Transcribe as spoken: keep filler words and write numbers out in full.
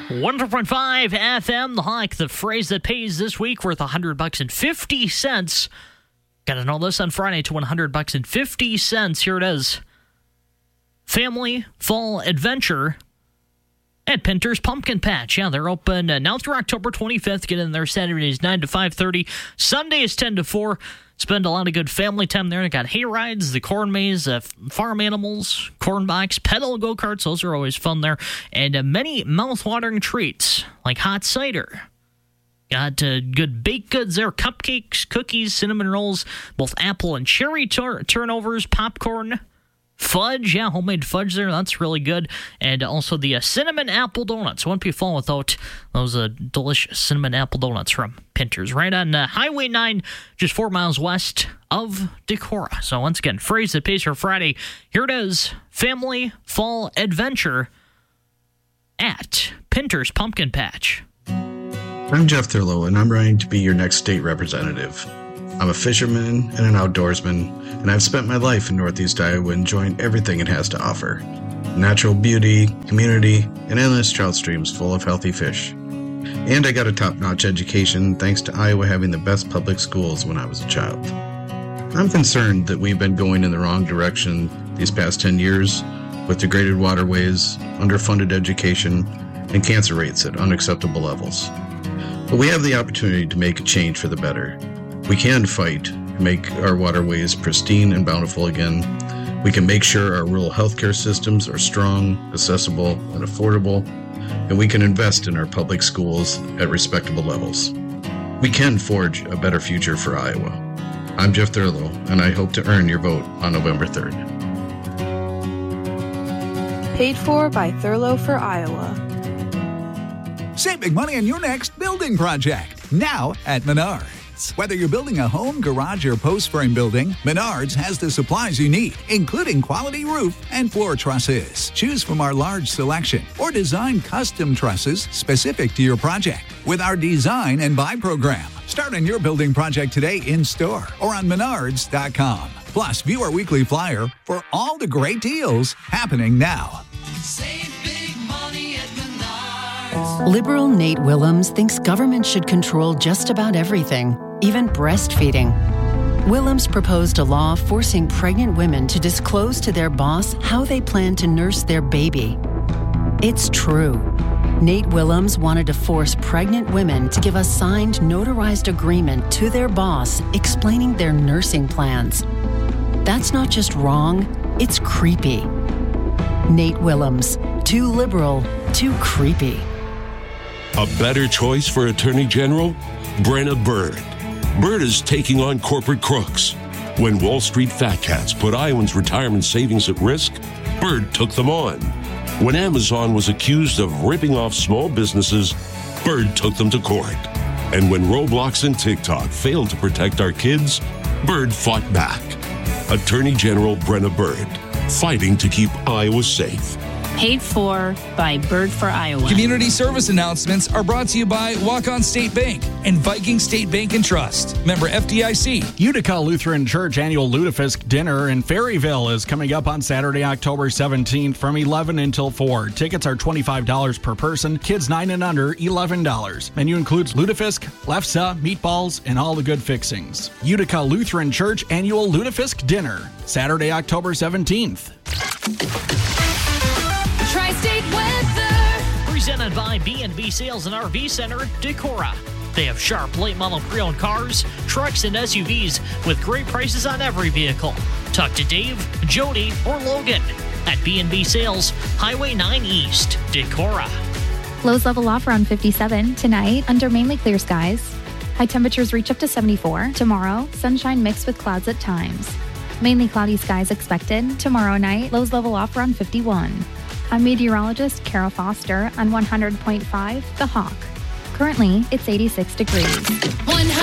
one hundred point five F M, The Hawk, the phrase that pays this week worth one hundred bucks and fifty cents. Got to know this on Friday to one hundred bucks and fifty cents. Here it is. Family Fall Adventure at Pinter's Pumpkin Patch. Yeah, they're open uh, now through October twenty-fifth. Get in there Saturdays nine to five thirty. Sundays ten to four. Spend a lot of good family time there. They got hay rides, the corn maze, uh, farm animals, corn box, pedal go-karts. Those are always fun there. And uh, many mouth-watering treats like hot cider. Got uh, good baked goods there, cupcakes, cookies, cinnamon rolls, both apple and cherry tur- turnovers, popcorn, fudge. Yeah, homemade fudge there. That's really good. And also the uh, cinnamon apple donuts. Won't be fall without those uh, delicious cinnamon apple donuts from Pinter's. Right on uh, Highway nine, just four miles west of Decorah. So once again, phrase that pays for Friday. Here it is. Family Fall Adventure at Pinter's Pumpkin Patch. I'm Jeff Thurlow, and I'm running to be your next state representative. I'm a fisherman and an outdoorsman, and I've spent my life in Northeast Iowa enjoying everything it has to offer. Natural beauty, community, and endless trout streams full of healthy fish. And I got a top-notch education thanks to Iowa having the best public schools when I was a child. I'm concerned that we've been going in the wrong direction these past ten years with degraded waterways, underfunded education, and cancer rates at unacceptable levels. But we have the opportunity to make a change for the better. We can fight to make our waterways pristine and bountiful again. We can make sure our rural healthcare systems are strong, accessible, and affordable. And we can invest in our public schools at respectable levels. We can forge a better future for Iowa. I'm Jeff Thurlow, and I hope to earn your vote on November third. Paid for by Thurlow for Iowa. Save big money on your next building project, now at Menards. Whether you're building a home, garage, or post frame building, Menards has the supplies you need, including quality roof and floor trusses. Choose from our large selection or design custom trusses specific to your project with our design and buy program. Start on your building project today in store or on menards dot com. Plus, view our weekly flyer for all the great deals happening now. Save big money at Menards. Liberal Nate Willems thinks government should control just about everything, even breastfeeding. Willems proposed a law forcing pregnant women to disclose to their boss how they plan to nurse their baby. It's true. Nate Willems wanted to force pregnant women to give a signed, notarized agreement to their boss explaining their nursing plans. That's not just wrong, it's creepy. Nate Willems, too liberal, too creepy. A better choice for Attorney General? Brenna Bird. Bird is taking on corporate crooks. When Wall Street fat cats put Iowans' retirement savings at risk, Bird took them on. When Amazon was accused of ripping off small businesses, Bird took them to court. And when Roblox and TikTok failed to protect our kids, Bird fought back. Attorney General Brenna Bird, fighting to keep Iowa safe. Paid for by Bird for Iowa. Community service announcements are brought to you by Walk-On State Bank and Viking State Bank and Trust. Member F D I C. Utica Lutheran Church annual Lutefisk dinner in Ferryville is coming up on Saturday, October seventeenth from eleven until four. Tickets are twenty-five dollars per person. Kids nine and under, eleven dollars. Menu includes lutefisk, lefse, meatballs, and all the good fixings. Utica Lutheran Church annual Lutefisk dinner, Saturday, October seventeenth. Tri-State weather. Presented by B and B Sales and R V Center, Decorah. They have sharp late model pre-owned cars, trucks, and S U Vs with great prices on every vehicle. Talk to Dave, Jody, or Logan at B and B Sales, Highway nine East, Decorah. Lows level off around fifty-seven tonight under mainly clear skies. High temperatures reach up to seventy-four. Tomorrow, sunshine mixed with clouds at times. Mainly cloudy skies expected. Tomorrow night, lows level off around fifty-one. I'm meteorologist Carol Foster on one hundred point five The Hawk. Currently, it's eighty-six degrees.